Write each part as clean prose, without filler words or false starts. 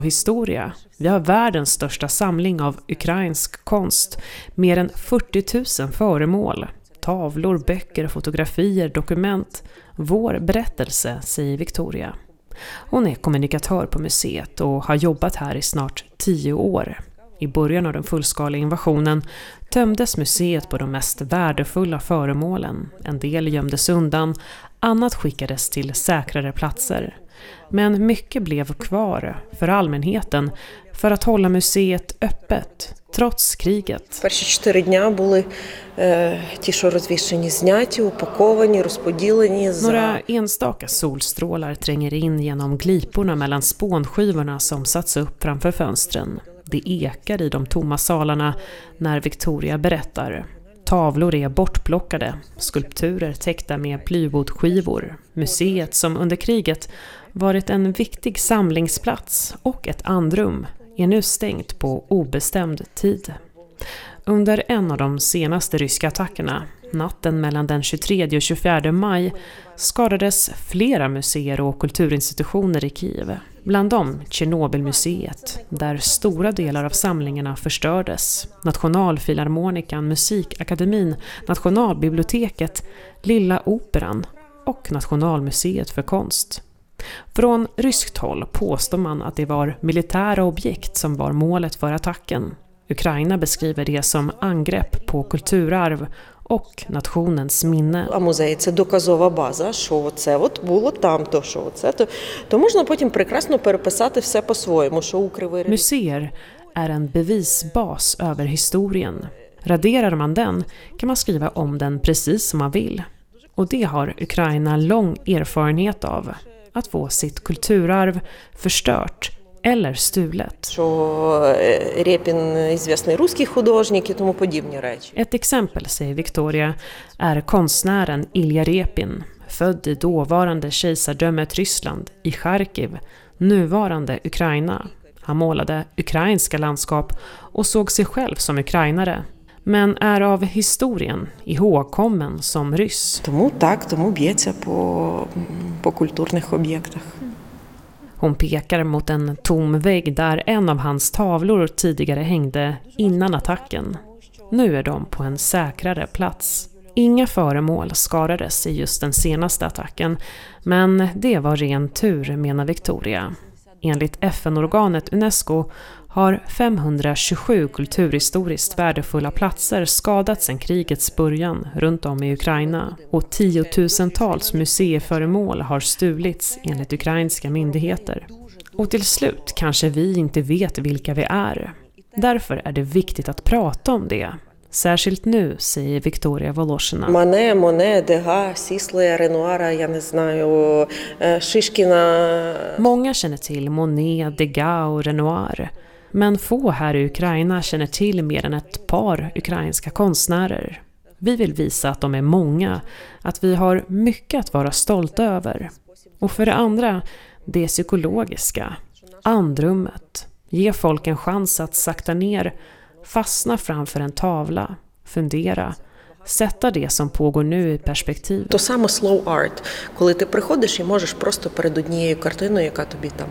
Historia. Vi har världens största samling av ukrainsk konst. Mer än 40 000 föremål. Tavlor, böcker, fotografier, dokument. Vår berättelse, säger Victoria. Hon är kommunikatör på museet och har jobbat här i snart 10 år. I början av den fullskaliga invasionen tömdes museet på de mest värdefulla föremålen. En del gömdes undan, annat skickades till säkrare platser. Men mycket blev kvar för allmänheten för att hålla museet öppet, trots kriget. Перші 4 дня були ті, що розвішені, зняті, упаковані, розподілені. Några enstaka solstrålar tränger in genom gliporna mellan spånskivorna som satts upp framför fönstren. Det ekar i de tomma salarna när Victoria berättar. Tavlor är bortplockade, skulpturer täckta med plywoodskivor. Museet som under kriget varit en viktig samlingsplats och ett andrum är nu stängt på obestämd tid. Under en av de senaste ryska attackerna, natten mellan den 23 och 24 maj, skadades flera museer och kulturinstitutioner i Kiev. Bland dem Tjernobylmuseet, där stora delar av samlingarna förstördes. Nationalfilharmonikan, Musikakademin, Nationalbiblioteket, Lilla Operan och Nationalmuseet för konst. Från ryskt håll påstår man att det var militära objekt som var målet för attacken. Ukraina beskriver det som angrepp på kulturarv och nationens minne. А музей – це доказова база, що це от було там, то що це, то можна потім прекрасно переписати все по-своєму, що у Кривий Ріг. Museer är en bevisbas över historien. Raderar man den kan man skriva om den precis som man vill. Och det har Ukraina lång erfarenhet av. Att få sitt kulturarv förstört eller stulet. Що Рєпін – известний русский художник і тому подібні речі. Ett exempel, säger Victoria, är konstnären Ilja Repin, född i dåvarande kejsardömet Ryssland i Charkiv, nuvarande Ukraina. Han målade ukrainska landskap och såg sig själv som ukrainare, men är av historien ihågkommen som ryss. Тому б'ється по культурних об'єктах. Hon pekar mot en tom vägg där en av hans tavlor tidigare hängde innan attacken. Nu är de på en säkrare plats. Inga föremål skadades i just den senaste attacken, men det var ren tur, menar Victoria. Enligt FN-organet UNESCO har 527 kulturhistoriskt värdefulla platser skadats sedan krigets början runt om i Ukraina och 10 000-tals museiföremål har stulits enligt ukrainska myndigheter. Och till slut kanske vi inte vet vilka vi är. Därför är det viktigt att prata om det. Särskilt nu, säger Victoria Volosjina. Моне, Дега, Сіслея, Ренуара, я не знаю, Шишкіна. Många känner till Monet, Degas och Renoir. Men få här i Ukraina känner till mer än ett par ukrainska konstnärer. Vi vill visa att de är många, att vi har mycket att vara stolta över. Och för det andra, det psykologiska, andrummet. Ge folk en chans att sakta ner, fastna framför en tavla, fundera, sätta det som pågår nu i perspektiv. То саме slow art, коли ти приходиш і можеш просто перед однією картиною, яка тобі там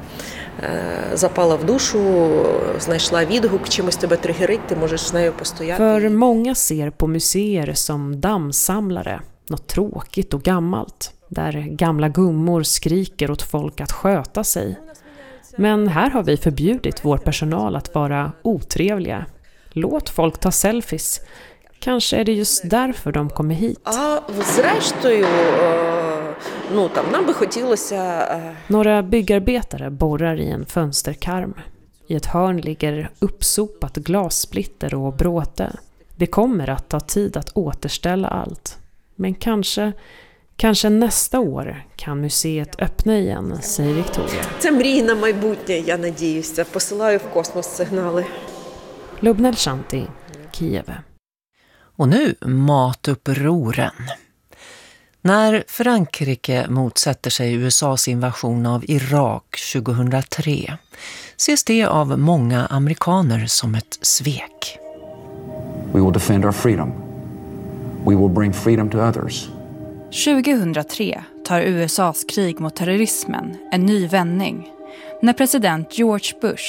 запала в душу, знайшла відгук, чимось тебе тригерить, ти можеш з нею постояти. För många ser på museer som dammsamlare, något tråkigt och gammalt, där gamla gummor skriker åt folk att sköta sig. Men här har vi förbjudit vår personal att vara otrevliga. Låt folk ta selfies. Kanske är det just därför de kommer hit. Зрештою, нам би хотілося... Några byggarbetare borrar i en fönsterkarm. I ett hörn ligger uppsopat glassplitter och bråte. Det kommer att ta tid att återställa allt. Men kanske nästa år kan museet öppna igen, säger Victoria. Це мрії на майбутнє, я надіюся. Посилаю в космос сигнали. Lubnel Shanti, Kiev. Och nu matupproren. När Frankrike motsätter sig USAs invasion av Irak 2003 ses det av många amerikaner som ett svek. We will defend our freedom. We will bring freedom to others. 2003 tar USAs krig mot terrorismen en ny vändning. När president George Bush